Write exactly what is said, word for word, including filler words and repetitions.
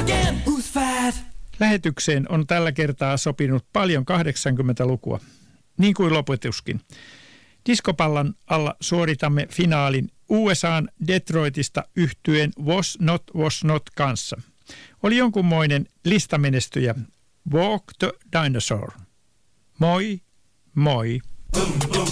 again. Who's fat? Lähetykseen on tällä kertaa sopinut paljon kahdeksankymmentälukua, niin kuin lopetuskin. Diskopallan alla suoritamme finaalin U S A:n Detroitista yhtyen Was Not Was Not kanssa. Oli jonkunmoinen listamenestyjä Walk the Dinosaur. Moi, moi.